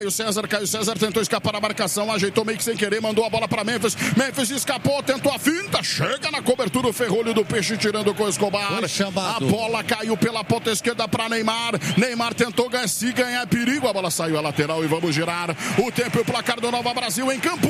Caio César tentou escapar da marcação, ajeitou meio que sem querer, mandou a bola para Memphis. Memphis escapou, tentou a finta, chega na cobertura o ferrolho do Peixe, tirando com o Escobar. A bola caiu pela ponta esquerda para Neymar. Neymar tentou ganhar perigo, a bola saiu à lateral e vamos girar o tempo e o placar do Nova Brasil em campo.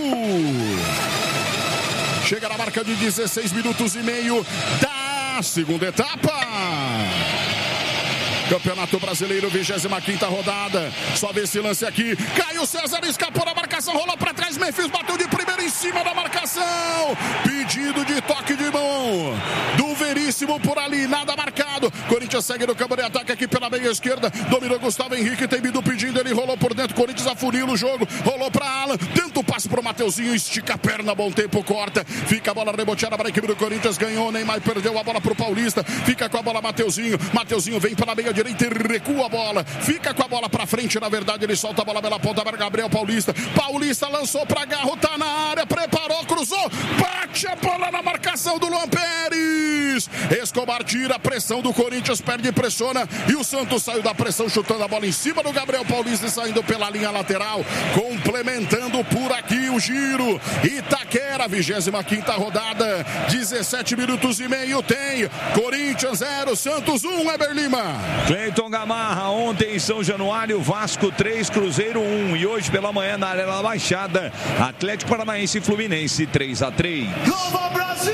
Chega na marca de 16 minutos e meio da segunda etapa. Campeonato Brasileiro, 25ª rodada. Só vê esse lance aqui. Caio César escapou da marcação, rolou para trás. Memphis bateu de primeira em cima da marcação. Pedido de toque de mão do Veríssimo por ali, nada marcado. Corinthians segue no campo de ataque aqui pela meia esquerda. Dominou Gustavo Henrique, tem Bidu pedindo, ele rolou por dentro. Corinthians afunila o jogo, rolou para Alan. Tenta o passe pro Mateuzinho, estica a perna, bom tempo, corta. Fica a bola reboteada para a equipe do Corinthians. Ganhou, Neymar perdeu a bola pro Paulista. Fica com a bola Mateuzinho. Mateuzinho vem pela meia direita e recua a bola, fica com a bola pra frente, na verdade ele solta a bola pela ponta para Gabriel Paulista. Paulista lançou pra Garro, tá na área, preparou, cruzou, bate a bola na marcação do Luan Pérez. Escobar tira a pressão do Corinthians, perde e pressiona, e o Santos saiu da pressão chutando a bola em cima do Gabriel Paulista e saindo pela linha lateral, complementando por aqui o giro. Itaquera, 25ª rodada, 17 minutos e meio tem Corinthians 0, Santos 1, Eber Lima. Cleiton Gamarra, ontem em São Januário, Vasco 3, Cruzeiro 1. E hoje pela manhã na Arena da Baixada, Atlético Paranaense e Fluminense 3-3. Nova Brasil!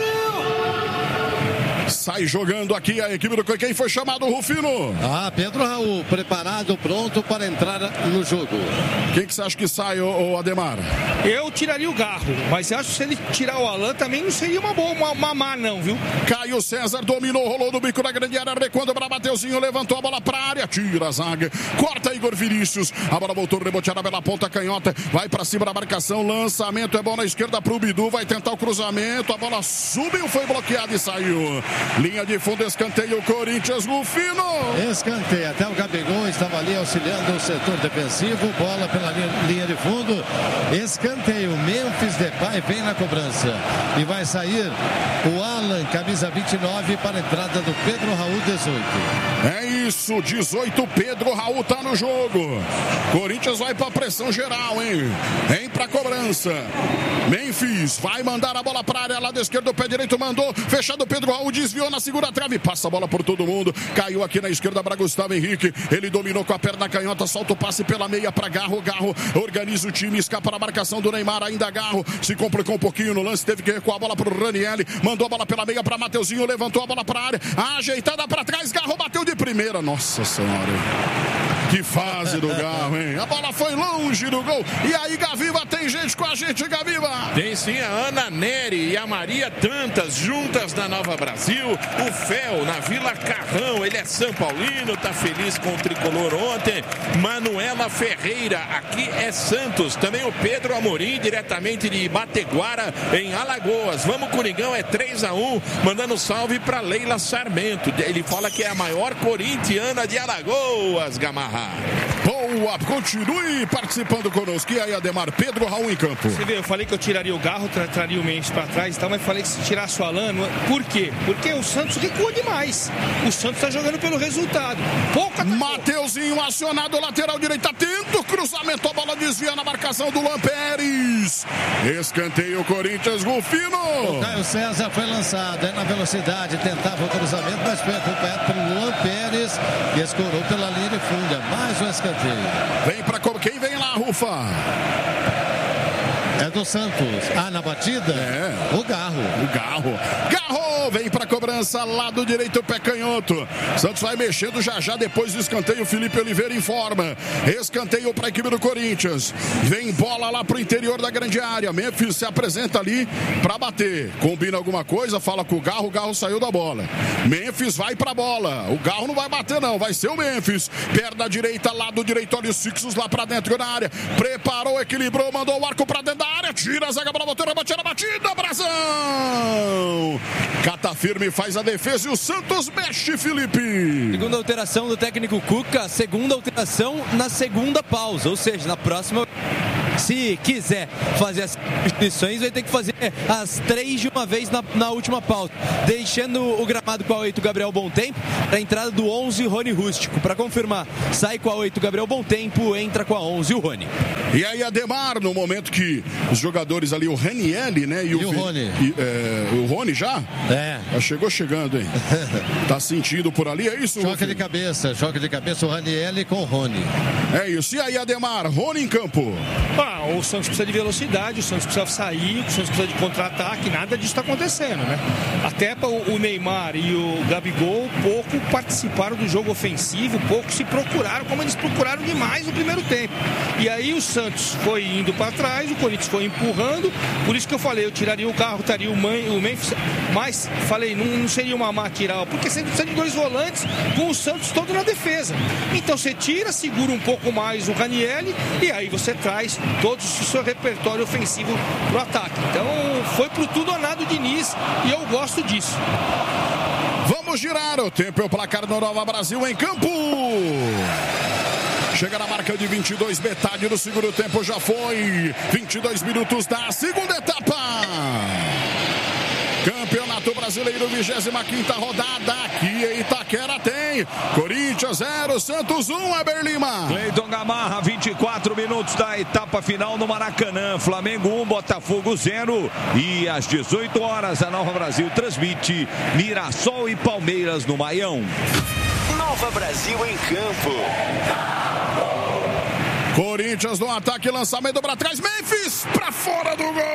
Sai jogando aqui a equipe do... Quem foi chamado, Rufino? Pedro Raul, preparado, pronto para entrar no jogo. Quem que você acha que sai, o Ademar? Eu tiraria o Garro, mas acho que se ele tirar o Alan também não seria uma boa, uma má não, viu? Caio César dominou, rolou no bico da grande área, recuando para Mateuzinho, levantou a bola para a área, tira a zaga, corta Igor Vinícius, a bola voltou reboteada pela ponta canhota, vai para cima da marcação, lançamento é bom na esquerda para o Bidu, vai tentar o cruzamento, a bola subiu, foi bloqueada e saiu. Linha de fundo, escanteio, Corinthians, Rufino. Escanteio, até o Gabigol estava ali auxiliando o setor defensivo, bola pela linha de fundo, escanteio, Memphis Depay vem na cobrança e vai sair o Alan, camisa 29, para a entrada do Pedro Raul, 18. É isso, 18, Pedro Raul tá no jogo. Corinthians vai pra pressão geral, hein? Vem pra cobrança. Memphis vai mandar a bola pra área, lado esquerdo, pé direito mandou, fechado Pedro Raul, desviou na segunda trave, passa a bola por todo mundo, caiu aqui na esquerda para Gustavo Henrique, ele dominou com a perna canhota, solta o passe pela meia para Garro, Garro organiza o time, escapa na marcação do Neymar, ainda Garro, se complicou um pouquinho no lance, teve que recuar a bola pro Ranieri, mandou a bola pela meia para Mateuzinho, levantou a bola pra área, ajeitada para trás, Garro bateu de primeira, nossa senhora, que fase do Garro, hein? A bola foi longe do gol. E aí, Gaviva, tem gente com a gente, Gaviva? Tem sim, a Ana Neri e a Maria Tantas, juntas na Nova Brasil. O Fel, na Vila Carrão, ele é São Paulino, tá feliz com o tricolor ontem. Manuela Ferreira, aqui é Santos. Também o Pedro Amorim, diretamente de Bateguara, em Alagoas. Vamos, Coringão, é 3-1, mandando salve pra Leila Sarmento. Ele fala que é a maior corintiana de Alagoas, Gamarra. Boa, continue participando conosco. E aí, Ademar, Pedro Raul em campo. Você vê, eu falei que eu tiraria o Garro, traria o Mendes para trás e tal, mas falei que se tirasse o Alan, por quê? Porque o Santos recuou demais. O Santos tá jogando pelo resultado. Mateuzinho acionado, lateral direita, tenta o cruzamento, a bola desvia na marcação do Luan Pérez. Escanteio, Corinthians, Rufino. O Caio César foi lançado, na velocidade, tentava o cruzamento, mas foi acompanhado pelo Luan Pérez e escorou pela linha de fundo. Mais um escanteio. Vem pra quem vem lá, Rufa? É do Santos. Na batida? É. O Garro. Garro vem pra cobrança, lado direito, pé canhoto. Santos vai mexendo já depois do escanteio. Felipe Oliveira informa. Escanteio pra equipe do Corinthians. Vem bola lá pro interior da grande área. Memphis se apresenta ali pra bater. Combina alguma coisa, fala com o Garro saiu da bola. Memphis vai pra bola. O Garro não vai bater não, vai ser o Memphis. Perna direita, lado direito, olhos fixos lá pra dentro da área. Preparou, equilibrou, mandou o arco pra dentro da área, tira a zaga, bola voltou, batida, Brasão! Cata firme, faz a defesa e o Santos mexe, Felipe. Segunda alteração do técnico Cuca, segunda alteração na segunda pausa, ou seja, na próxima se quiser fazer as substituições, vai ter que fazer as 3 de uma vez na última pausa, deixando o gramado com a 8 Gabriel Bom Tempo, para a entrada do 11 Rony Rústico. Para confirmar, sai com a 8 Gabriel Bom Tempo, entra com a 11 o Rony. E aí, Ademar, no momento que os jogadores ali, o Ranielli, né? E o Rony. O Rony já? Já chegou chegando, hein? Tá sentindo por ali, é isso? Choque de cabeça, o Ranielli com o Rony. É isso. E aí, Ademar, Rony em campo. O Santos precisa de velocidade, o Santos precisa sair, o Santos precisa de contra-ataque, nada disso está acontecendo, né? Até o Neymar e o Gabigol pouco participaram do jogo ofensivo, pouco se procuraram, como eles procuraram demais no primeiro tempo. E aí o Santos foi indo para trás, o Corinthians foi empurrando, por isso que eu falei, eu tiraria o carro, estaria o Memphis, mas falei, não seria uma má tirar, porque você precisa de 2 volantes com o Santos todo na defesa. Então você tira, segura um pouco mais o Ranielli e aí você traz todo o seu repertório ofensivo pro ataque. Então foi pro tudo ou nada o Diniz e eu gosto disso. Vamos girar o tempo e o placar do Nova Brasil em campo. Chega na marca de 22, metade do segundo tempo já foi. 22 minutos da segunda etapa. Campeonato Brasileiro, 25ª rodada. Aqui em Itaquera tem Corinthians 0, Santos 1, Eber Lima. Cleiton Gamarra, 24 minutos da etapa final no Maracanã. Flamengo 1, Botafogo 0. E às 18 horas a Nova Brasil transmite Mirassol e Palmeiras no Maião. Nova Brasil em campo. Corinthians no ataque, lançamento para trás, Memphis para fora do gol.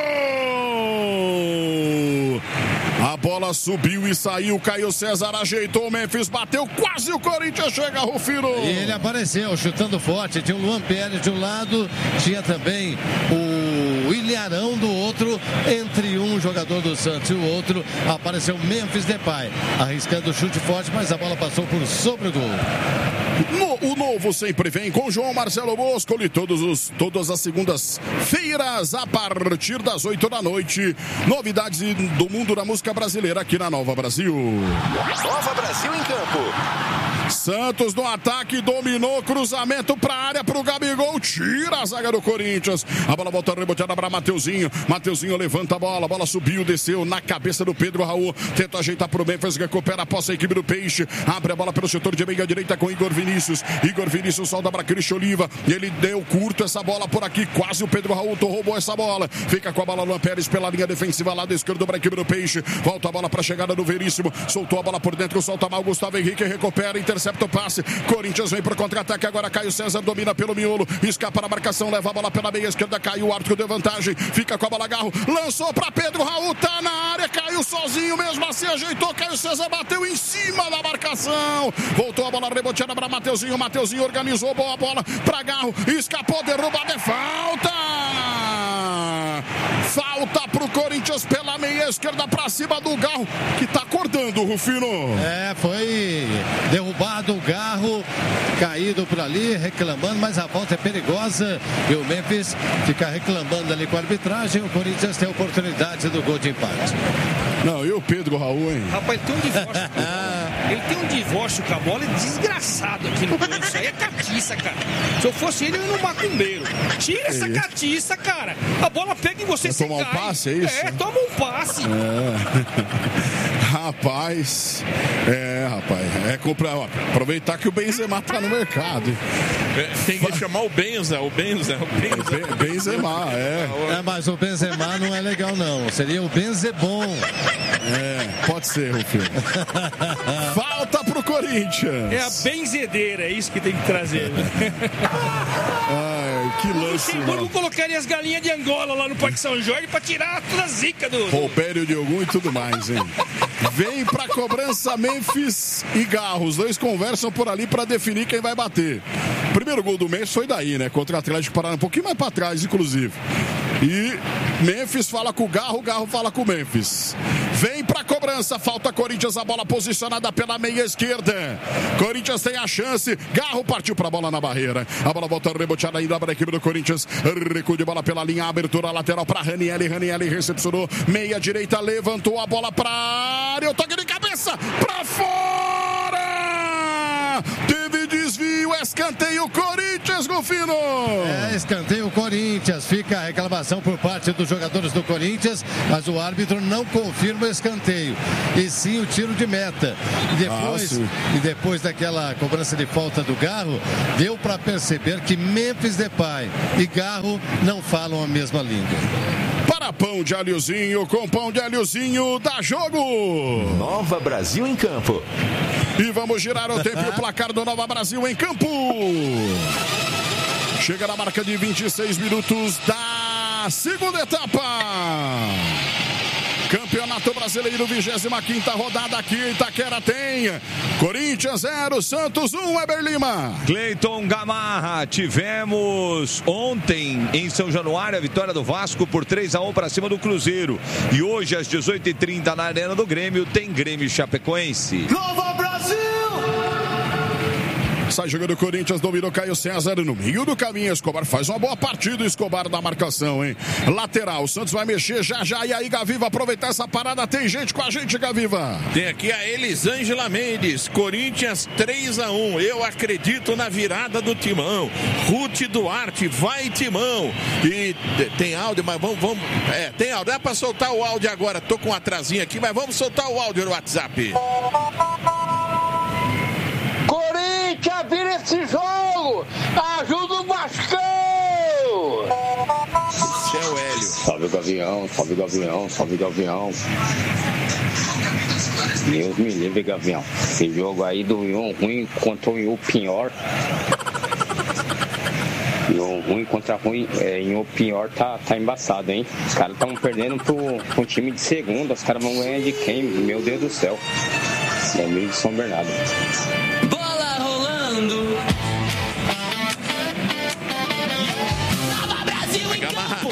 A bola subiu e saiu, Caio César ajeitou, Memphis bateu, quase o Corinthians chega, Rufino. E ele apareceu chutando forte, tinha o Luan Pérez de um lado, tinha também o Ilharão do outro, entre um jogador do Santos e o outro apareceu Memphis Depay, arriscando o chute forte, mas a bola passou por sobre o gol. O novo sempre vem com João Marcelo Boscoli, todas as segundas-feiras a partir das 8 da noite. Novidades do mundo da música brasileira aqui na Nova Brasil. Nova Brasil em campo. Santos no ataque, dominou, cruzamento para a área, para o Gabigol, tira a zaga do Corinthians. A bola volta reboteada para Mateuzinho. Mateuzinho levanta a bola subiu, desceu na cabeça do Pedro Raul. Tenta ajeitar para o Memphis, recupera a posse a equipe do Peixe. Abre a bola pelo setor de meia direita com Igor Vinícius. Igor Vinícius solta para Cristian Oliva. Ele deu curto essa bola por aqui, quase o Pedro Raul roubou essa bola. Fica com a bola Luan Pérez pela linha defensiva, lado esquerdo para a equipe do Peixe. Volta a bola para a chegada do Veríssimo. Soltou a bola por dentro, solta mal Gustavo Henrique, recupera, intercepta o passe. Corinthians vem para o contra-ataque, agora Caio César domina pelo miolo, escapa na marcação, leva a bola pela meia esquerda, caiu o árbitro, deu vantagem, fica com a bola Garro, lançou para Pedro Raul, tá na área, caiu sozinho, mesmo assim ajeitou, Caio César bateu em cima da marcação, voltou a bola reboteada para Mateuzinho, Mateuzinho organizou, boa bola para Garro, escapou, derrubada, é falta pro Corinthians pela meia esquerda para cima do Garro, que tá acordando, Rufino. Foi derrubado o Garro, caído por ali, reclamando, mas a volta é perigosa e o Memphis fica reclamando ali com a arbitragem. O Corinthians tem a oportunidade do gol de empate. Não, e o Pedro Raul, hein? Rapaz, tem um divórcio. Ele tem um divórcio com a bola desgraçado aqui no Corinthians. Isso aí é catiça, cara. Se eu fosse ele, eu ia no macumbeiro. Tira essa catiça, cara. A bola pega em você e você cai. Toma um passe, é isso? Toma um passe. Rapaz. É comprar. Aproveitar que o Benzema tá no mercado. Tem que chamar o Benza. Benzema, mas o Benzema não é legal, não. Seria o Benzebom. Pode ser, Rufino. Falta pro Corinthians. É a benzedeira, é isso que tem que trazer. Que lance, mano. Vamos colocar as galinhas de Angola lá no Parque São Jorge pra tirar toda a zica do... Roupério de Ogum e tudo mais, hein? Vem pra cobrança Memphis e Garro. Os dois conversam por ali pra definir quem vai bater. O primeiro gol do Memphis foi daí, né? Contra o Atlético Paraná, um pouquinho mais pra trás, inclusive. E Memphis fala com o Garro fala com o Memphis. Vem pra cobrança, falta Corinthians, a bola posicionada pela meia esquerda. Corinthians tem a chance, Garro partiu pra bola na barreira. A bola volta reboteada ainda para a equipe do Corinthians. Recuo de bola pela linha, abertura lateral pra Ranielli. Ranielli recepcionou, meia direita, levantou a bola pra área. O toque de cabeça, pra fora! Teve desvio, escanteio Corinthians, Rufino. Escanteio Corinthians. Fica a reclamação por parte dos jogadores do Corinthians, mas o árbitro não confirma o escanteio, e sim o tiro de meta. E depois daquela cobrança de falta do Garro, deu para perceber que Memphis Depay e Garro não falam a mesma língua. Para pão de alhozinho, com pão de alhozinho, dá jogo. Nova Brasil em campo. E vamos girar o tempo e o placar do Nova Brasil em campo. Chega na marca de 26 minutos da segunda etapa. Campeonato Brasileiro, 25ª rodada aqui em Itaquera tem Corinthians 0, Santos 1, Weber Lima. Cleiton Gamarra, tivemos ontem em São Januário a vitória do Vasco por 3-1 para cima do Cruzeiro. E hoje às 18h30 na Arena do Grêmio tem Grêmio Chapecoense. Nova Brasil! Sai jogando o Corinthians, dominou Caio César no meio do caminho. Escobar faz uma boa partida, Escobar da marcação, hein? Lateral, o Santos vai mexer já. E aí, Gaviva, aproveitar essa parada. Tem gente com a gente, Gaviva. Tem aqui a Elisângela Mendes. Corinthians 3-1. Eu acredito na virada do Timão. Ruth Duarte, vai Timão. E tem áudio, mas vamos. Tem áudio. Dá pra soltar o áudio agora. Tô com um atrasinho aqui, mas vamos soltar o áudio no WhatsApp. Corinthians, vira esse jogo! Ajuda o Vascão! Esse é o Hélio. Salve Gavião, salve Gavião, salve Gavião. Deus me livre, Gavião. Esse jogo aí do Ion ruim contra o Ion pior. Ion ruim contra ruim, Ion pior tá embaçado, hein? Os caras estão perdendo pro time de segunda. Os caras vão ganhar de quem? Meu Deus do céu. É meio de São Bernardo. Bola rolando. Nova Brasil em campo.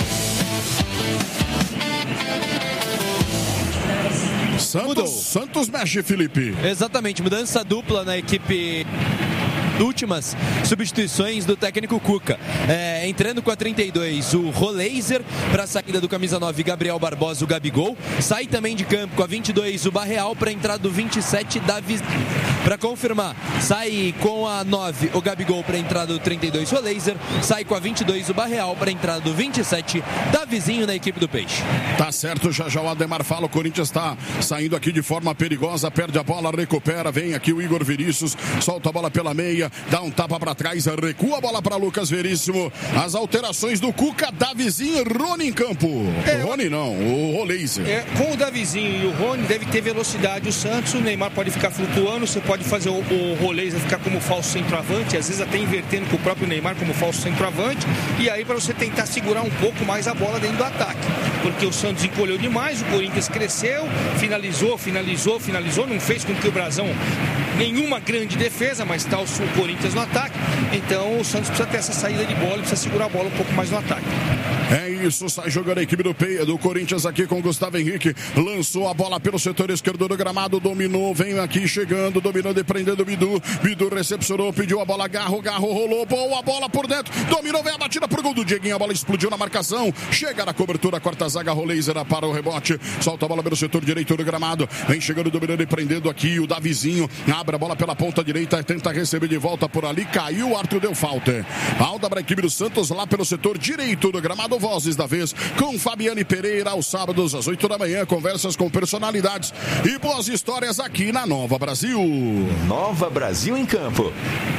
Santos mexe, Felipe. Exatamente, mudança dupla na equipe. Últimas substituições do técnico Cuca. Entrando com a 32, o Roleiser, para a saída do camisa 9, Gabriel Barbosa, o Gabigol. Sai também de campo com a 22, o Barreal, para a entrada do 27, Davi. Para confirmar, sai com a 9, o Gabigol, para a entrada do 32, o Roleiser. Sai com a 22, o Barreal, para a entrada do 27, Davizinho na equipe do Peixe. Tá certo, já o Ademar fala, o Corinthians está saindo aqui de forma perigosa, perde a bola, recupera, vem aqui o Igor Vinícius, solta a bola pela meia, dá um tapa para trás, recua a bola para Lucas Veríssimo. As alterações do Cuca, Davizinho e Rony em campo. O Rony não, o Roleiser. Com o Davizinho e o Rony deve ter velocidade o Santos, o Neymar pode ficar flutuando, você pode fazer o Roleiser ficar como falso centroavante, às vezes até invertendo com o próprio Neymar como falso centroavante, e aí para você tentar segurar um pouco mais a bola dentro do ataque, porque o Santos encolheu demais, o Corinthians cresceu, finalizou, não fez com que o Brasão nenhuma grande defesa, mas está o Corinthians no ataque, então o Santos precisa ter essa saída de bola, precisa segurar a bola um pouco mais no ataque. É isso, sai jogando a equipe do Corinthians aqui com o Gustavo Henrique, lançou a bola pelo setor esquerdo do gramado, dominou, vem aqui chegando, dominando e prendendo o Bidu recepcionou, pediu a bola, Garro rolou, boa bola por dentro, dominou, vem a batida pro gol do Dieguinho, a bola explodiu na marcação, chega na cobertura, corta a zaga, Roleiser para o rebote, solta a bola pelo setor direito do gramado, vem chegando, dominando e prendendo aqui o Davizinho, abre a bola pela ponta direita, tenta receber de volta por ali, caiu, o Arthur deu falta. Falta para a equipe do Santos lá pelo setor direito do gramado, Vozes da Vez com Fabiane Pereira aos sábados às 8 da manhã, conversas com personalidades e boas histórias aqui na Nova Brasil. Nova Brasil em campo.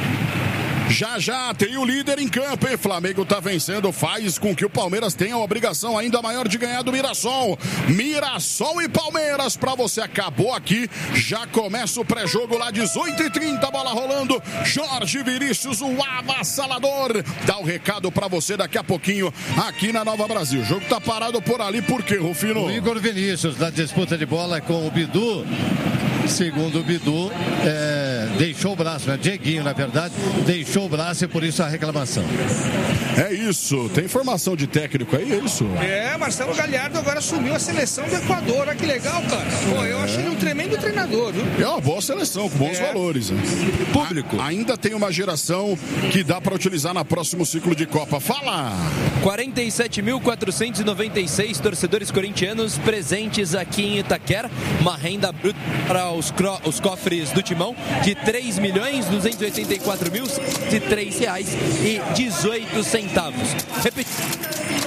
Já tem o líder em campo, hein? Flamengo tá vencendo, faz com que o Palmeiras tenha a obrigação ainda maior de ganhar do Mirassol. Mirassol e Palmeiras pra você. Acabou aqui, já começa o pré-jogo lá, 18h30, bola rolando. Jorge Vinícius, o avassalador, dá o recado pra você daqui a pouquinho aqui na Nova Brasil. O jogo tá parado por ali, por quê, Rufino? O Igor Vinícius na disputa de bola com o Bidu. Segundo o Bidu, deixou o braço, né? Dieguinho, na verdade, deixou o braço e por isso a reclamação. É isso, tem formação de técnico aí, é isso? Marcelo Galhardo agora assumiu a seleção do Equador, olha que legal, cara. Pô, eu achei ele um tremendo treinador, viu? É uma boa seleção, com bons valores. Né? Público. Ainda tem uma geração que dá para utilizar no próximo ciclo de Copa. Fala! 47.496 torcedores corintianos presentes aqui em Itaquera, uma renda bruta para os cofres do Timão, que R$3.284.103,18. Repetindo.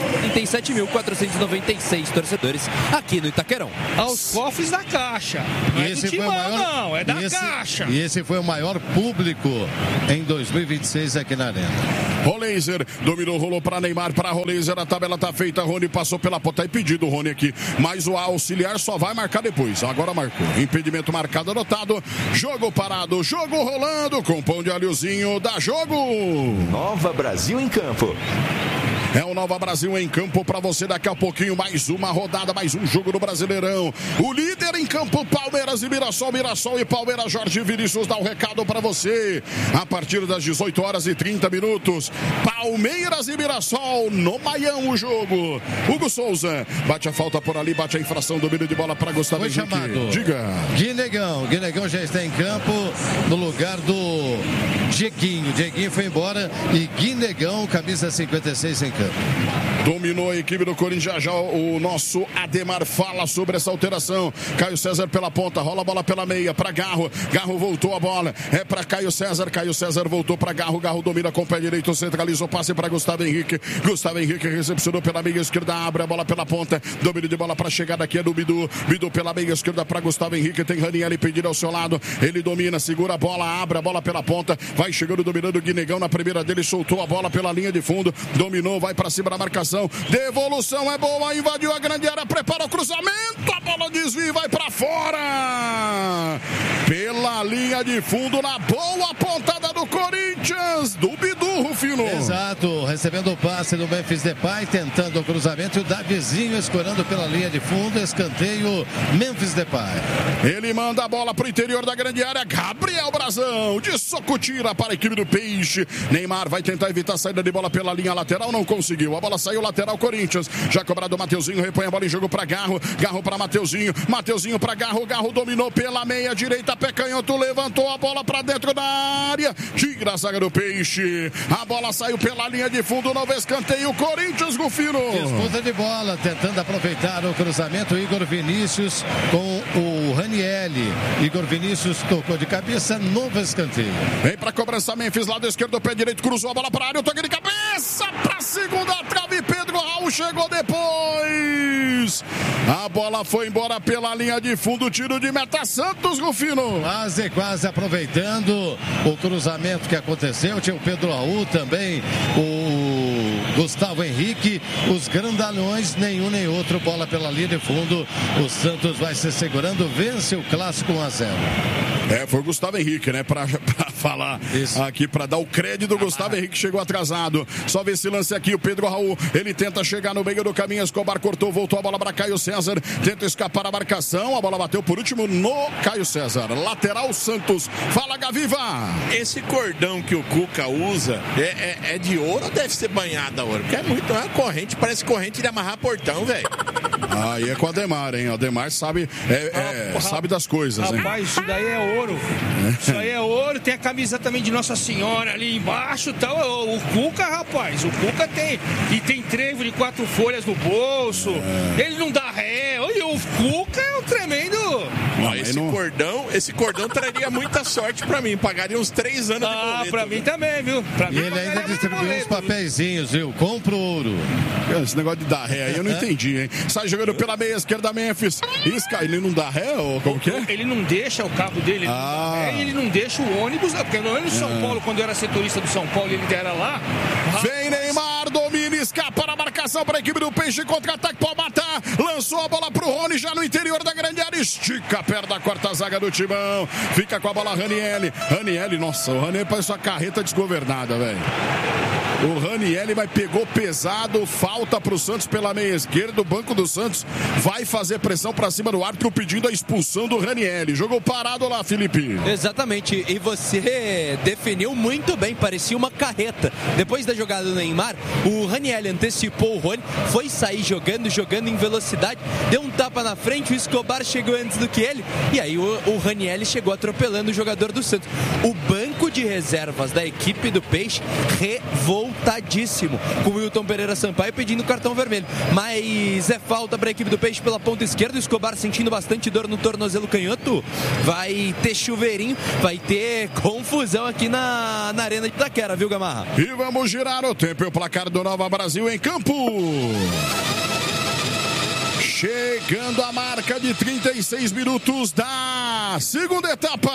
37.496 torcedores aqui no Itaquerão. Aos cofres da Caixa. Não é do Timão, não, é da Caixa. E esse foi o maior público em 2026 aqui na Arena. Roleiser dominou, rolou para Neymar, para Roleiser, a tabela tá feita, Rony passou pela ponta, tá impedido o Rony aqui, mas o auxiliar só vai marcar depois, agora marcou, impedimento marcado, anotado, jogo parado, jogo rolando, com pão de alhozinho, dá jogo! Nova Brasil em campo. É o Nova Brasil em campo para você daqui a pouquinho. Mais uma rodada, mais um jogo do Brasileirão. O líder em campo, Palmeiras e Mirassol. Mirassol e Palmeiras. Jorge Vinícius dá um recado para você. A partir das 18h30. Palmeiras e Mirassol no Maião o jogo. Hugo Souza bate a falta por ali, bate a infração, domínio de bola para Gustavo Henrique. Chamado. Diga. Guinegão já está em campo no lugar do Dieguinho. Dieguinho foi embora e Guinegão, camisa 56 em campo. Dominou a equipe do Corinthians. Já o nosso Ademar fala sobre essa alteração. Caio César pela ponta, rola a bola pela meia para Garro. Garro voltou a bola, é para Caio César. Caio César voltou para Garro. Garro domina com o pé direito, centralizou, passe para Gustavo Henrique. Gustavo Henrique recepcionou pela meia esquerda, abre a bola pela ponta. Domínio de bola para chegada aqui é do Bidu. Bidu pela meia esquerda para Gustavo Henrique. Tem Raniel impedido ao seu lado. Ele domina, segura a bola, abre a bola pela ponta. Vai chegando, dominando o Guinegão na primeira dele. Soltou a bola pela linha de fundo. Dominou, vai para cima da marcação. Devolução é boa, invadiu a grande área, prepara o cruzamento, a bola desvia e vai para fora. Pela linha de fundo, na boa pontada do Corinthians, do Bidu, Rufino. Exato, recebendo o passe do Memphis Depay, tentando o cruzamento e o Davizinho escorando pela linha de fundo, escanteio, Memphis Depay. Ele manda a bola para o interior da grande área, Gabriel Brazão, de soco tira para a equipe do Peixe. Neymar vai tentar evitar a saída de bola pela linha lateral, não conseguiu, a bola saiu lateral Corinthians, já cobrado o Mateuzinho, repõe a bola em jogo para Garro, Garro para Mateuzinho, Mateuzinho para Garro, Garro dominou pela meia direita, pé canhoto, levantou a bola para dentro da área, tira a zaga do Peixe, a bola saiu pela linha de fundo, novo escanteio, Corinthians, Rufino. Disputa de bola, tentando aproveitar o cruzamento, Igor Vinícius com o Raniel, Igor Vinícius tocou de cabeça, novo escanteio. Vem para cobrança Memphis, lado esquerdo, pé direito, cruzou a bola para a área, o toque de cabeça para segunda trave, Pedro Raul chegou depois. A bola foi embora pela linha de fundo, tiro de meta, Santos, Rufino. Quase aproveitando o cruzamento que aconteceu. Tinha o Pedro Raul também, o Gustavo Henrique, os grandalhões, nenhum nem outro, bola pela linha de fundo. O Santos vai se segurando, vence o clássico 1-0. Foi o Gustavo Henrique, né? Pra falar isso aqui, pra dar o crédito, o Gustavo Henrique chegou atrasado. Só ver esse lance aqui, o Pedro Raul, ele tenta chegar no meio do caminho, Escobar cortou, voltou a bola para Caio César, tenta escapar a marcação, a bola bateu por último no Caio César. Lateral Santos, fala Gaviva. Esse cordão que o Cuca usa é de ouro ou deve ser banhado a ouro? Porque é muito, é uma corrente, parece corrente de amarrar portão, velho. Aí é com o Ademar, hein? O Ademar sabe, sabe das coisas, hein? Rapaz, isso daí é ouro. Isso aí é ouro. Tem a camisa também de Nossa Senhora ali embaixo e tal. O Cuca, rapaz, o Cuca tem. E tem trevo de 4 folhas no bolso. Ele não dá ré. Olha, o Cuca é um tremendo. Esse cordão traria muita sorte pra mim. Pagaria uns 3 anos de boleto. Pra mim também, viu? Pra e ele ainda distribuiu uns papeizinhos, viu? Compra ouro. Esse negócio de dar ré aí eu não entendi, hein? Sai jogando pela meia esquerda, Memphis. Ele não dá ré ou como que é? Ele não deixa o carro dele, ele não deixa o ônibus, porque no ônibus de São Paulo, quando eu era setorista do São Paulo, ele era lá. Vem Neymar, domina, escapa na marcação para a equipe do Peixe, contra-ataque, pode matar, lançou a bola pro Rony, já no interior da grande área, estica perto da quarta zaga do Timão, fica com a bola Raniel, nossa, o Raniel parece uma carreta desgovernada, velho. O Raniel pegou pesado, falta pro Santos pela meia esquerda, o banco do Santos vai fazer pressão pra cima do árbitro pedindo a expulsão do Raniel. Jogou parado lá, Felipe. Exatamente, e você definiu muito bem, parecia uma carreta. Depois da jogada do Neymar, o Raniel antecipou o Rony, foi sair jogando em velocidade, deu um tapa na frente, o Escobar chegou antes do que ele. E aí o Ranieri chegou atropelando o jogador do Santos. O banco de reservas da equipe do Peixe revoltadíssimo, com o Wilton Pereira Sampaio pedindo cartão vermelho. Mas é falta para a equipe do Peixe pela ponta esquerda. O Escobar sentindo bastante dor no tornozelo canhoto. Vai ter chuveirinho, vai ter confusão aqui na Arena de Itaquera, viu, Gamarra? E vamos girar o tempo e o placar do Nova Brasil em campo. Chegando a marca de 36 minutos da segunda etapa.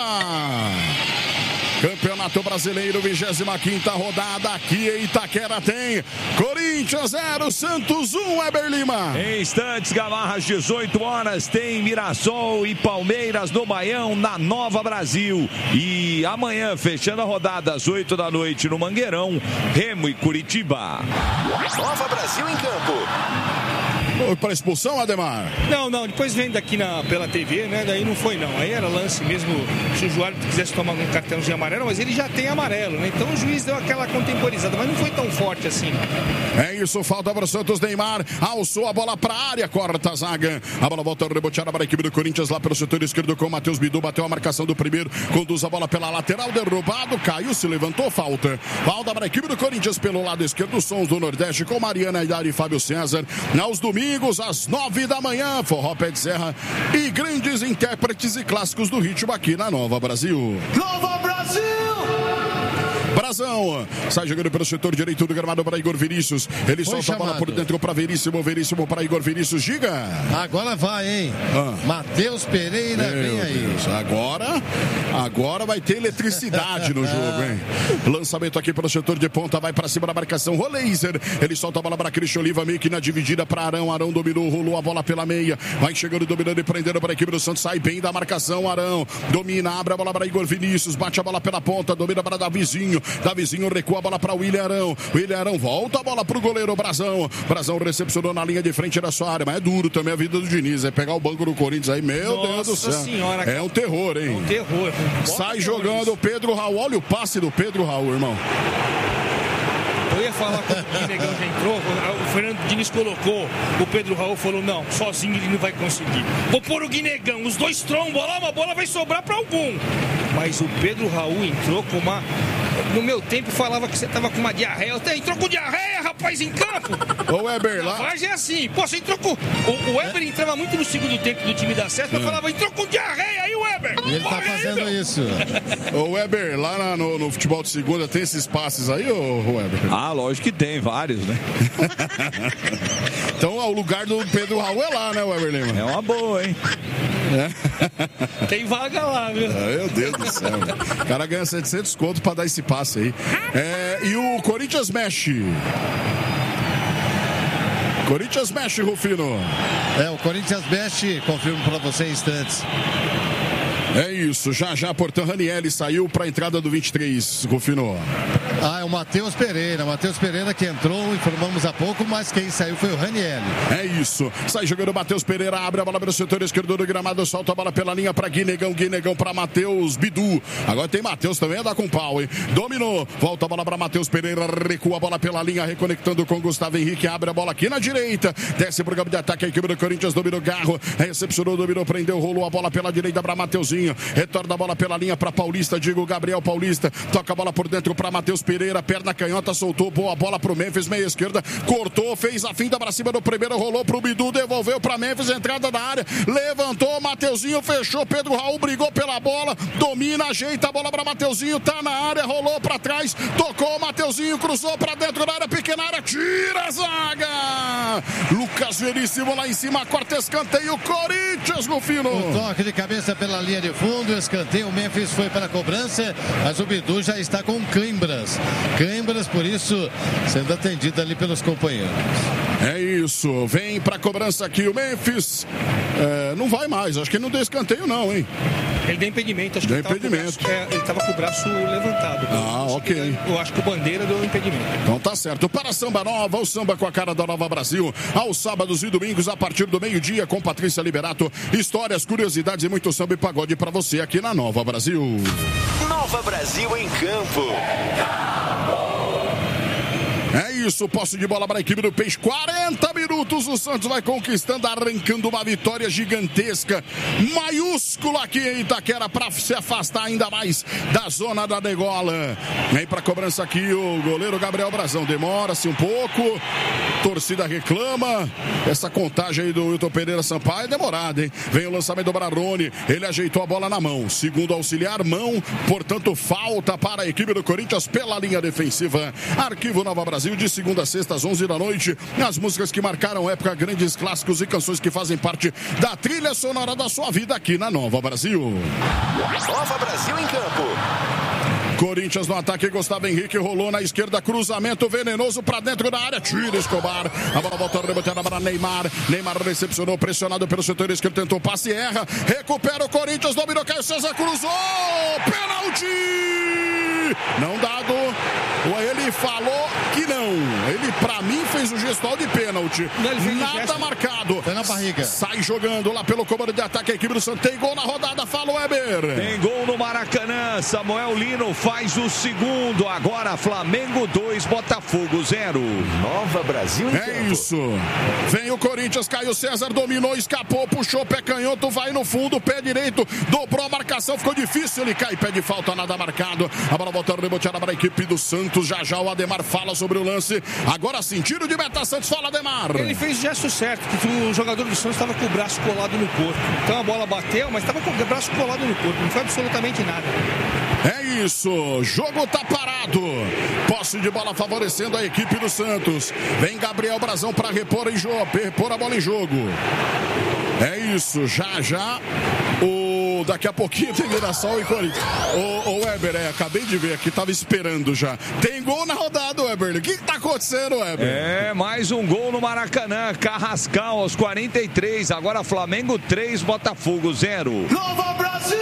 Campeonato Brasileiro, 25ª rodada. Aqui em Itaquera tem Corinthians 0, Santos 1, Weber Lima. Em instantes, Gamarra, às 18 horas, tem Mirassol e Palmeiras no Baião, na Nova Brasil. E amanhã, fechando a rodada às 8 da noite no Mangueirão, Remo e Curitiba. Nova Brasil em campo. Para expulsão, Ademar? Não, depois vem daqui pela TV, né? Daí não foi, não. Aí era lance mesmo, se o Juárez quisesse tomar um cartãozinho amarelo, mas ele já tem amarelo, né? Então o juiz deu aquela contemporizada, mas não foi tão forte assim. É isso, falta para o Santos. Neymar alçou a bola para a área, corta a zaga. A bola volta reboteada para a equipe do Corinthians lá pelo setor esquerdo com o Matheus Bidu. Bateu a marcação do primeiro, conduz a bola pela lateral, derrubado, caiu, se levantou, falta. Falta para a equipe do Corinthians pelo lado esquerdo, Sons do Nordeste com Mariana Aidar e Fábio César. Aos domingos, às 9 da manhã, Forró Pé de Serra e grandes intérpretes e clássicos do ritmo aqui na Nova Brasil. Nova Brasil! Brazão, sai jogando pelo setor direito do gramado para Igor Vinícius. Ele solta a bola por dentro para Veríssimo para Igor Vinícius. Giga. Agora vai, hein? Matheus Pereira, vem aí. Deus. Agora vai ter eletricidade no jogo, hein? Lançamento aqui pelo setor de ponta, vai para cima da marcação. Roleiser, ele solta a bola para Cristian Oliva, meio que na dividida para Arão. Arão dominou, rolou a bola pela meia. Vai chegando, dominando e prendendo para a equipe do Santos. Sai bem da marcação, Arão. Domina, abre a bola para Igor Vinícius. Bate a bola pela ponta, domina para Davizinho. Davizinho recua a bola para William Arão. William Arão volta a bola para o goleiro Brazão. Brazão recepcionou na linha de frente da sua área, mas é duro também a vida do Diniz. É pegar o banco do Corinthians aí, meu Deus do céu. Senhora, é um terror, hein? É um terror. Sai jogando o Pedro Raul. Olha o passe do Pedro Raul, irmão. Eu ia falar quando o Guinegão já entrou, o Fernando Diniz colocou, o Pedro Raul falou, não, sozinho ele não vai conseguir. Vou pôr o Guinegão, os dois trombam lá, uma bola vai sobrar para algum. Mas o Pedro Raul entrou com uma... No meu tempo falava que você tava com uma diarreia. Até entrou com diarreia, rapaz, em campo. O Weber lá. Mas é assim. Pô, você entrou com... O Weber entrava muito no segundo tempo do time da Sesta, mas falava, entrou com diarreia aí, o Weber. Ele tá fazendo isso. O Weber, lá no futebol de segunda, tem esses passes aí, ô Weber? Ah, lógico que tem, vários, né? Então, o lugar do Pedro Raul é lá, né, Weber Lima? É uma boa, hein? É. Tem vaga lá, viu? Meu Deus do céu. O cara ganha 700 conto pra dar esse passe aí. E o Corinthians mexe. Corinthians mexe, Rufino. O Corinthians mexe, confirmo pra você em instantes. É isso, já Portão Ranieri saiu para a entrada do 23, Rufino. É o Matheus Pereira. Matheus Pereira que entrou, informamos há pouco, mas quem saiu foi o Ranieri. É isso, sai jogando o Matheus Pereira, abre a bola pelo setor esquerdo do gramado, solta a bola pela linha para Guinegão para Matheus Bidu. Agora tem Matheus também, anda com pau, hein? Dominou, volta a bola para Matheus Pereira, recua a bola pela linha, reconectando com Gustavo Henrique, abre a bola aqui na direita, desce pro campo de ataque, a equipe do Corinthians, dominou Garro, recepcionou, dominou, prendeu, rolou a bola pela direita para Mateuzinho. Retorna a bola pela linha para Paulista, digo Gabriel Paulista, toca a bola por dentro para Matheus Pereira, perna canhota, soltou, boa bola pro Memphis, meia esquerda, cortou, fez a finta para cima do primeiro, rolou pro Bidu, devolveu para Memphis, entrada da área, levantou, Mateuzinho fechou, Pedro Raul brigou pela bola, domina, ajeita a bola para Mateuzinho, tá na área, rolou para trás, tocou, Mateuzinho cruzou para dentro da área, pequena área, tira a zaga, Lucas Veríssimo lá em cima, corta escanteio, Corinthians no fino. Um toque de cabeça pela linha de fundo, escanteio, o Memphis foi para a cobrança, mas o Bidu já está com câimbras, por isso sendo atendido ali pelos companheiros. É isso, vem para a cobrança aqui o Memphis, não vai mais, acho que ele não deu escanteio não, hein? Ele deu impedimento, acho que ele estava com o braço levantado. Ok. Eu acho que o Bandeira deu impedimento. Então tá certo, para Samba Nova, o samba com a cara da Nova Brasil, aos sábados e domingos a partir do meio-dia com Patrícia Liberato, histórias, curiosidades e muito samba e pagode para você aqui na Nova Brasil. Nova Brasil em campo. É isso, posse de bola para a equipe do Peixe. 40 minutos, o Santos vai conquistando, arrancando uma vitória gigantesca, maiúscula aqui em Itaquera, para se afastar ainda mais da zona da degola. Vem para cobrança aqui o goleiro Gabriel Brazão. Demora-se um pouco, torcida reclama. Essa contagem aí do Wilton Pereira Sampaio é demorada, hein? Vem o lançamento do Braroni, ele ajeitou a bola na mão. Segundo auxiliar, mão, portanto, falta para a equipe do Corinthians pela linha defensiva. Arquivo Nova Brasil, de segunda a sexta, às 11 da noite. As músicas que marcaram época, grandes clássicos e canções que fazem parte da trilha sonora da sua vida aqui na Nova Brasil. Nova Brasil em campo. Corinthians no ataque, Gustavo Henrique rolou na esquerda, cruzamento venenoso para dentro da área, tira Escobar, a bola volta rebotada para Neymar recepcionou, pressionado pelo setor esquerdo, tentou passe, erra, recupera o Corinthians, dominou, Caio César, cruzou, pênalti! Não dado, ele falou que não, ele pra mim fez o gestual de pênalti, nada marcado, foi na barriga. Sai jogando lá pelo comando de ataque a equipe do Santos, tem gol na rodada, fala o Weber. Tem gol no Maracanã, Samuel Lino faz o segundo, agora Flamengo 2, Botafogo 0. Nova Brasil em campo. Isso, vem o Corinthians, Caio César dominou, escapou, puxou, pé canhoto, vai no fundo, pé direito, dobrou a marcação, ficou difícil, ele cai, pé de falta, nada marcado, a bola volta reboteada para a equipe do Santos, já o Ademar fala sobre o lance, agora sim, tiro de meta, Santos, fala Ademar. Ele fez o gesto certo, que o jogador do Santos estava com o braço colado no corpo, então a bola bateu, mas estava com o braço colado no corpo, não foi absolutamente nada. É isso, jogo tá parado, posse de bola favorecendo a equipe do Santos, vem Gabriel Brazão para repor a bola em jogo. É isso, já daqui a pouquinho tem Mirassol e Corinthians. Ô Weber, acabei de ver aqui, tava esperando já. Tem gol na rodada, Weber. O que tá acontecendo, Weber? Mais um gol no Maracanã. Carrascal aos 43. Agora Flamengo 3, Botafogo 0. Nova Brasil!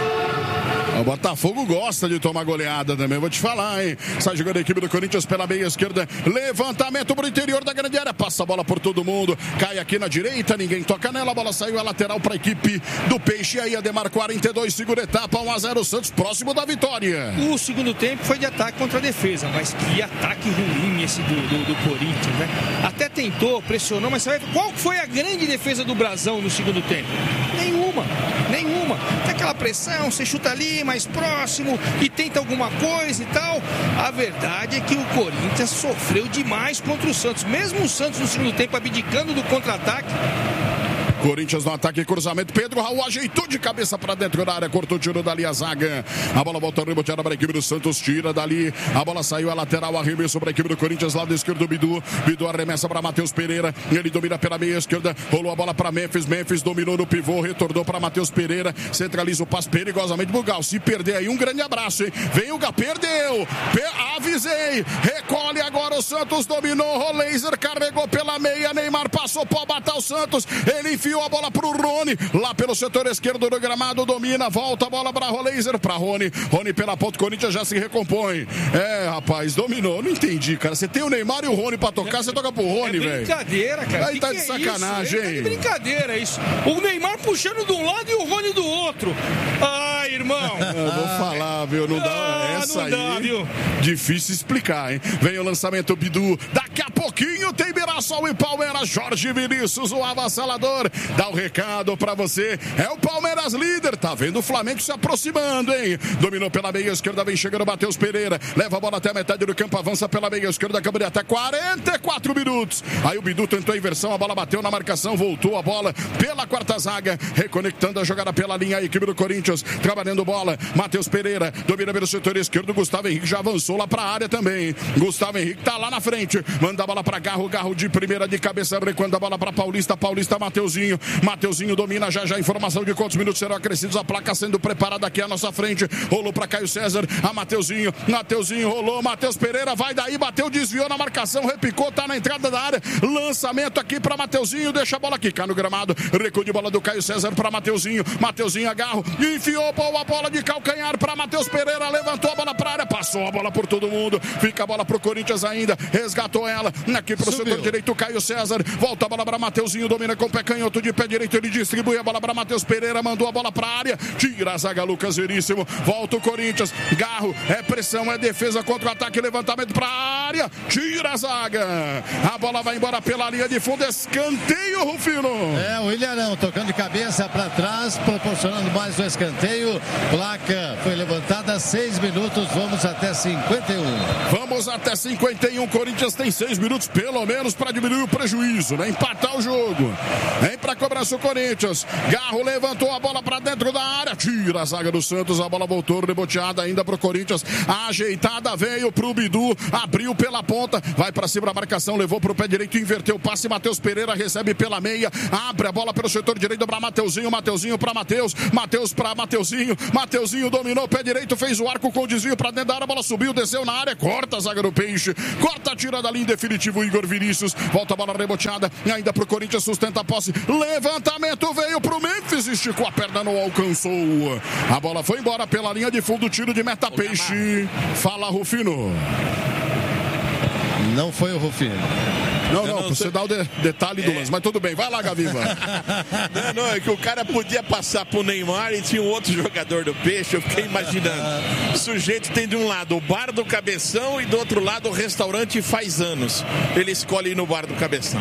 O Botafogo gosta de tomar goleada também, vou te falar, hein? Sai jogando a equipe do Corinthians pela meia esquerda. Levantamento pro interior da grande área. Passa a bola por todo mundo. Cai aqui na direita, ninguém toca nela. A bola saiu a lateral para a equipe do Peixe. E aí, Ademar, 42, segunda etapa, 1-0 Santos, próximo da vitória. O segundo tempo foi de ataque contra a defesa, mas que ataque ruim esse do Corinthians, né? Até tentou, pressionou, mas qual foi a grande defesa do Brazão no segundo tempo? Nenhuma. Tem aquela pressão, você chuta ali, mais próximo e tenta alguma coisa e tal. A verdade é que o Corinthians sofreu demais contra o Santos. Mesmo o Santos no segundo tempo abdicando do contra-ataque. Corinthians no ataque, cruzamento, Pedro Raul ajeitou de cabeça para dentro da área, cortou, tirou dali a zaga, a bola volta reboteada para a equipe do Santos, tira dali, a bola saiu a lateral, arremesso para a equipe do Corinthians, lado esquerdo Bidu arremessa para Matheus Pereira, ele domina pela meia esquerda, rolou a bola para Memphis dominou no pivô, retornou para Matheus Pereira, centraliza o passe perigosamente pro Gal, se perder aí um grande abraço, hein? Vem o Gal, perdeu, avisei, recolhe agora o Santos, dominou, Roleiser carregou pela meia, Neymar passou, pode matar o Santos, ele enfiou a bola pro Rony, lá pelo setor esquerdo do gramado, domina, volta a bola para Roleiser, para Rony pela ponta, Corinthians já se recompõe. Rapaz, dominou, não entendi, cara, você tem o Neymar e o Rony pra tocar, você toca pro Rony, velho. Brincadeira, cara. Aí tá de sacanagem, hein? Tá de brincadeira isso. O Neymar puxando de um lado e o Rony do outro. Ai, irmão. Eu vou falar, viu, não dá, essa não dá, aí, viu? Difícil explicar, hein? Vem o lançamento, Bidu, daqui a pouquinho tem Mirassol e Palmeiras, Jorge Vinícius, o avassalador, dá o recado pra você, é o Palmeiras líder, tá vendo o Flamengo se aproximando, hein? Dominou pela meia esquerda, vem chegando o Matheus Pereira, leva a bola até a metade do campo, avança pela meia esquerda, câmera até 44 minutos, aí o Bidu tentou a inversão, a bola bateu na marcação, voltou a bola pela quarta zaga, reconectando a jogada pela linha, a equipe do Corinthians, trabalhando bola, Matheus Pereira, domina pelo setor esquerdo, Gustavo Henrique já avançou lá pra área também, Gustavo Henrique tá lá na frente, manda a bola pra Garro de primeira de cabeça, recuando a bola pra Paulista, Mateuzinho domina já informação de quantos minutos serão acrescidos, a placa sendo preparada aqui à nossa frente, rolou pra Caio César, a Mateuzinho rolou, Matheus Pereira vai daí, bateu, desviou na marcação, repicou, tá na entrada da área, lançamento aqui pra Mateuzinho, deixa a bola aqui, cai no gramado, recuo de bola do Caio César pra Mateuzinho agarro, enfiou para o a bola de calcanhar para Matheus Pereira, levantou a bola para a área, passou a bola por todo mundo, fica a bola pro Corinthians ainda, resgatou ela, aqui pro setor direito, Caio César, volta a bola para Mateuzinho, domina com o pé canhoto de pé direito, ele distribui a bola para Matheus Pereira, mandou a bola para a área, tira a zaga Lucas Veríssimo, volta o Corinthians, Garro, é pressão, é defesa contra o ataque, levantamento para a área, tira a zaga, a bola vai embora pela linha de fundo, escanteio, Rufino. O Ilharão tocando de cabeça para trás, proporcionando mais um escanteio, placa foi levantada, 6 minutos, vamos até 51. Vamos até 51, Corinthians tem 6 minutos pelo menos para diminuir o prejuízo, né? Empatar o jogo. Vem para cobrança o Corinthians. Garro levantou a bola para dentro da área, tira a zaga do Santos, a bola voltou reboteada ainda pro Corinthians. A ajeitada veio pro Bidu, abriu pela ponta, vai para cima da marcação, levou pro pé direito, inverteu o passe, Matheus Pereira recebe pela meia, abre a bola pelo setor direito para Mateuzinho, Mateuzinho para Matheus, Matheus para Mateuzinho, Mateuzinho dominou o pé direito, fez o arco com o desvio para dentro da área, a bola subiu, desceu na área, corta a zaga do Peixe, corta a tirada ali em definitivo, Igor Vinícius, volta a bola reboteada, ainda pro Corinthians, sustenta a posse, levantamento veio pro Memphis, esticou a perna, não alcançou, a bola foi embora pela linha de fundo, tiro de meta Peixe. Fala, Rufino. Não foi o Rufino. Não, você dá o detalhe do lance, mas tudo bem, vai lá, Gaviva. Não, é que o cara podia passar pro Neymar e tinha um outro jogador do Peixe, eu fiquei imaginando. O sujeito tem de um lado o bar do Cabeção e do outro lado o restaurante Faz Anos. Ele escolhe ir no bar do Cabeção.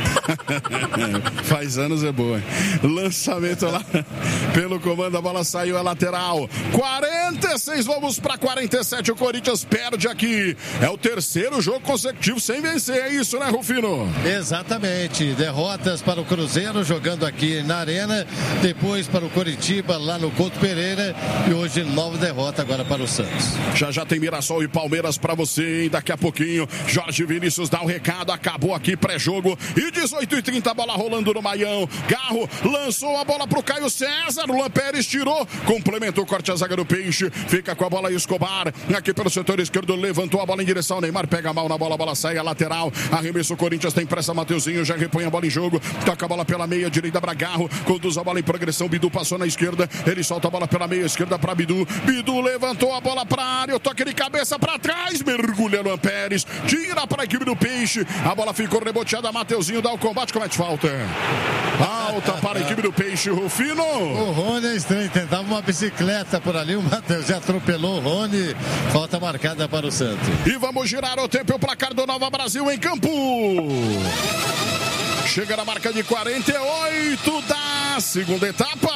Faz anos é boa. Lançamento lá pelo comando, a bola saiu, é lateral. 46, vamos para 47. O Corinthians perde aqui. É o terceiro jogo consecutivo sem vencer. É isso, né, Rufino? Exatamente. Derrotas para o Cruzeiro jogando aqui na Arena. Depois para o Coritiba lá no Couto Pereira. E hoje nova derrota agora para o Santos. Já tem Mirassol e Palmeiras para você, hein? Daqui a pouquinho. Jorge Vinícius dá o recado. Acabou aqui pré-jogo. E 18h30, bola rolando no Maião. Garro lançou a bola pro Caio César. Luan Pérez tirou. Complementou o corte a zaga do Peixe. Fica com a bola Escobar. Aqui pelo setor esquerdo. Levantou a bola em direção ao Neymar. Pega mal na bola. A bola sai a lateral. Arremesso o Corinthians. Tem pressa. Mateuzinho já repõe a bola em jogo. Toca a bola pela meia direita para Garro. Conduz a bola em progressão. Bidu passou na esquerda. Ele solta a bola pela meia esquerda para Bidu. Bidu levantou a bola para a área. O toque de cabeça para trás. Mergulha Luan Pérez. Tira para a equipe do Peixe. A bola ficou reboteada. Mateuzinho dá o combate, comete falta. Falta para a equipe do Peixe, Rufino. O Rony é estranho, tentava uma bicicleta por ali, o Matheus já atropelou o Rony. Falta marcada para o Santos. E vamos girar o tempo e o placar do Nova Brasil em campo. Chega na marca de 48 da segunda etapa.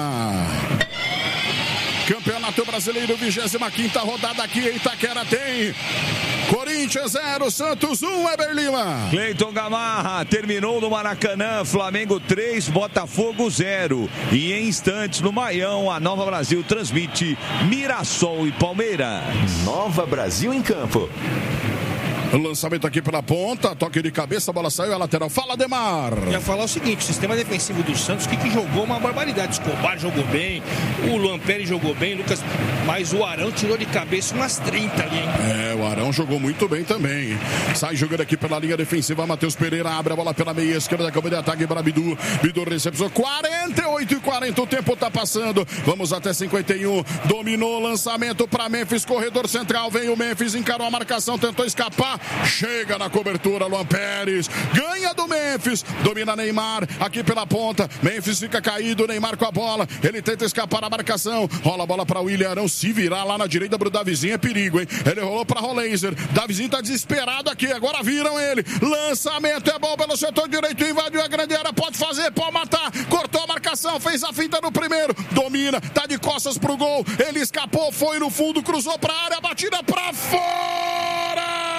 Campeonato Brasileiro, 25ª rodada aqui em Itaquera tem Corinthians 0, Santos 1, Weber Lima. Cleiton Gamarra, terminou no Maracanã, Flamengo 3, Botafogo 0. E em instantes no Maião, a Nova Brasil transmite Mirassol e Palmeiras. Nova Brasil em campo. Lançamento aqui pela ponta, toque de cabeça, a bola saiu, a lateral. Fala, Demar. Ia falar o seguinte, o sistema defensivo do Santos, que jogou uma barbaridade. Escobar jogou bem, o Luan Pérez jogou bem, Lucas, mas o Arão tirou de cabeça umas 30 ali, hein? O Arão jogou muito bem também. Sai jogando aqui pela linha defensiva, Matheus Pereira abre a bola pela meia esquerda, campo de ataque para Bidu. Bidu recepção, 48:40, o tempo tá passando. Vamos até 51, dominou o lançamento para Memphis, corredor central, vem o Memphis, encarou a marcação, tentou escapar. Chega na cobertura, Luan Pérez, ganha do Memphis, domina Neymar, aqui pela ponta, Memphis fica caído, Neymar com a bola, ele tenta escapar da marcação, rola a bola para o William Arão, se virar lá na direita pro Davizinho é perigo, hein, ele rolou para Rolenzer, Davizinho tá desesperado aqui, agora viram ele, lançamento é bom pelo setor direito, invadiu a grande área, pode fazer, pode matar, cortou a marcação, fez a finta no primeiro, domina, tá de costas pro gol, ele escapou, foi no fundo, cruzou pra área, batida pra fora!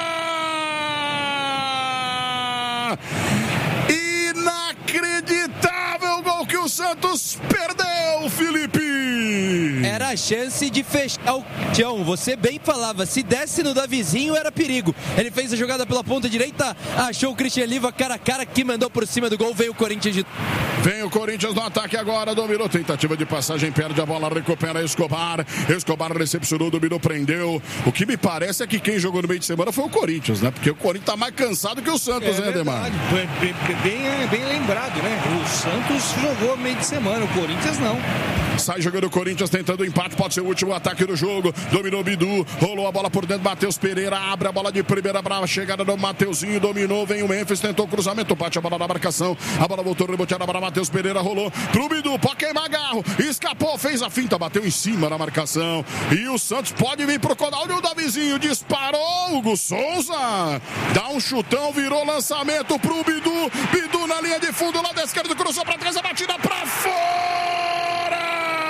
Inacreditável gol que o Santos perdeu, Felipe! Era a chance de fechar o chão. Você bem falava, se desse no Davizinho era perigo. Ele fez a jogada pela ponta direita, achou o Christian Liva cara a cara, que mandou por cima do gol, veio o Corinthians de... Vem o Corinthians no ataque agora, dominou, tentativa de passagem, perde a bola, recupera Escobar, Recepcionou, dominou, prendeu. O que me parece é que quem jogou no meio de semana foi o Corinthians, né? Porque o Corinthians tá mais cansado que o Santos, né, Demar? Bem lembrado, né? O Santos jogou meio de semana, o Corinthians não. Sai jogando o Corinthians, tentando o empate. Pode ser o último ataque do jogo. Dominou Bidu. Rolou a bola por dentro. Matheus Pereira abre a bola de primeira para a chegada do Mateuzinho. Dominou. Vem o Memphis. Tentou o cruzamento. Bate a bola na marcação. A bola voltou reboteada para Matheus Pereira. Rolou pro Bidu. Pode queimar garro. Escapou. Fez a finta. Bateu em cima na marcação. E o Santos pode vir pro Codal. Olha o Davizinho. Disparou. Hugo Souza. Dá um chutão. Virou lançamento pro Bidu. Bidu na linha de fundo. Lá da esquerda. Cruzou para trás. A batida para fora.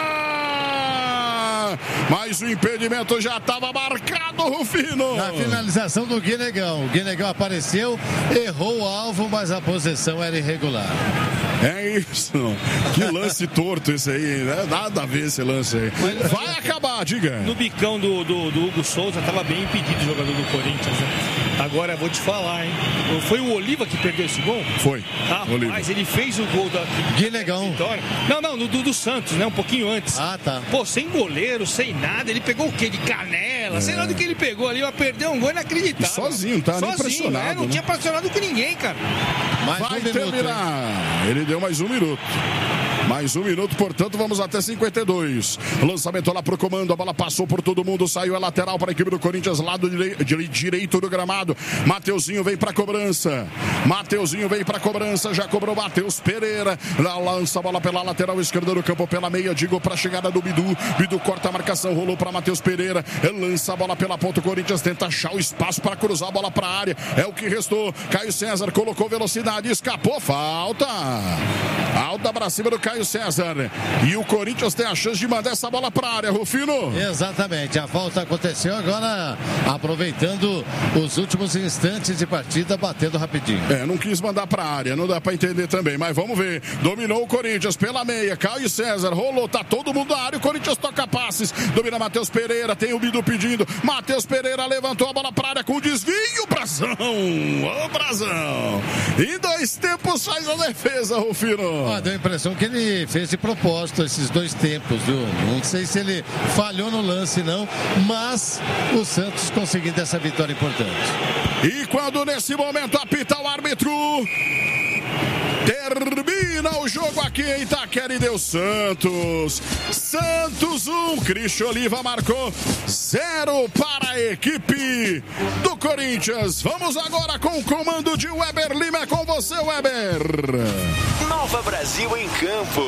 Mas o impedimento já estava marcado, Rufino. Na finalização do Guinegão. O Guinegão apareceu, errou o alvo, mas a posição era irregular. É isso. Que lance torto esse aí, né? Nada a ver esse lance aí. Vai acabar, diga. No bicão do Hugo Souza estava bem impedido o jogador do Corinthians, né? Agora vou te falar, hein? Foi o Oliva que perdeu esse gol? Foi. Mas ele fez o gol da Guinegão. Não, do Santos, né? Um pouquinho antes. Ah, tá. Pô, sem goleiro, sem nada. Ele pegou o quê? De canela? Sei lá do que ele pegou ali. Vai perder um gol inacreditável. Sozinho, tá impressionado. Não tinha pressionado com ninguém, cara. Vai terminar. Ele deu mais um minuto. Mais um minuto, portanto, vamos até 52. Lançamento lá pro comando, a bola passou por todo mundo, saiu a lateral para a equipe do Corinthians, lado direito do gramado. Mateuzinho vem para cobrança. Já cobrou Matheus Pereira. Lá lança a bola pela lateral esquerda do campo, pela meia, para a chegada do Bidu. Bidu corta a marcação, rolou para Matheus Pereira. Ele lança a bola pela ponta, o Corinthians tenta achar o espaço para cruzar a bola para a área. É o que restou. Caio César colocou velocidade, escapou, falta. Alta para cima do Caio César. E o Corinthians tem a chance de mandar essa bola para a área, Rufino. Exatamente, a falta aconteceu agora, aproveitando os últimos instantes de partida, batendo rapidinho. Não quis mandar para a área, não dá para entender também, mas vamos ver. Dominou o Corinthians pela meia, Caio César, rolou, tá todo mundo na área, o Corinthians toca passes, domina Matheus Pereira, tem o Bidu pedindo, Matheus Pereira levantou a bola para a área com desvio, Brazão, ô Brazão. Em 2 tempos faz a defesa, Rufino. Deu a impressão que ele fez de propósito esses 2 tempos, viu? Não sei se ele falhou no lance, não, mas o Santos conseguindo essa vitória importante. E quando nesse momento apita o árbitro, termina o jogo aqui em Itaquera e deu Santos. Santos 1, Cristian Oliva marcou 0 para a equipe do Corinthians. Vamos agora com o comando de Weber Lima. É com você, Weber. Nova Brasil em campo.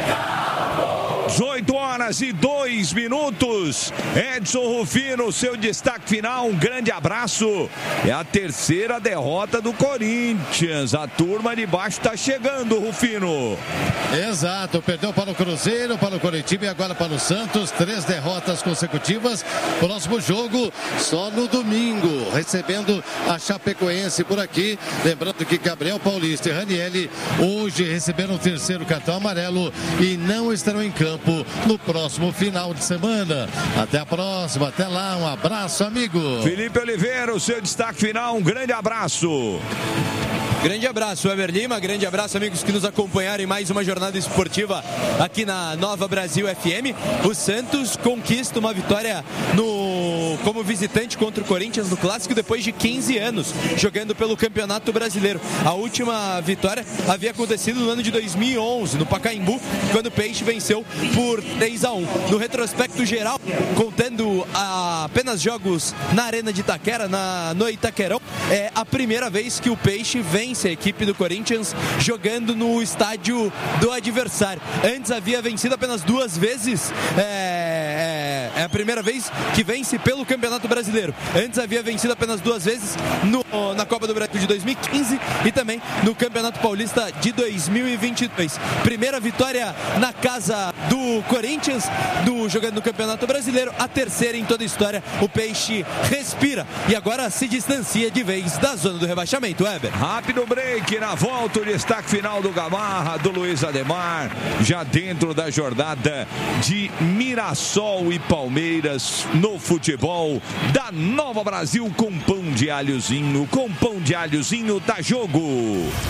18h02. Edson Rufino, seu destaque final, um grande abraço. É a 3ª derrota do Corinthians. A turma de baixo está chegando, Rufino. Exato, perdeu para o Cruzeiro, para o Coritiba e agora para o Santos. 3 derrotas consecutivas. Próximo jogo só no domingo, recebendo a Chapecoense por aqui. Lembrando que Gabriel Paulista e Ranieri hoje receberam o 3º cartão amarelo e não estarão em campo no próximo final de semana. Até a próxima, até lá, um abraço, amigo. Felipe Oliveira, o seu destaque final, um grande abraço. Grande abraço, Weber Lima. Grande abraço, amigos que nos acompanharam em mais uma jornada esportiva aqui na Nova Brasil FM. O Santos conquista uma vitória como visitante contra o Corinthians no Clássico depois de 15 anos jogando pelo Campeonato Brasileiro. A última vitória havia acontecido no ano de 2011, no Pacaembu, quando o Peixe venceu por 3-1. No retrospecto geral, contando apenas jogos na Arena de Itaquera, no Itaquerão, é a primeira vez que o Peixe vence a equipe do Corinthians jogando no estádio do adversário. Antes havia vencido apenas 2 vezes, é a primeira vez que vence pelo Campeonato Brasileiro. Antes havia vencido apenas 2 vezes na Copa do Brasil de 2015 e também no Campeonato Paulista de 2022. Primeira vitória na casa do Corinthians, jogando no Campeonato Brasileiro, a 3ª em toda a história. O Peixe respira e agora se distancia de vez da zona do rebaixamento, Weber. Rápido break, na volta o destaque final do Gamarra, do Luiz Ademar, já dentro da jornada de Mirassol e Palmeiras no futebol da Nova Brasil com pão de alhozinho, tá jogo.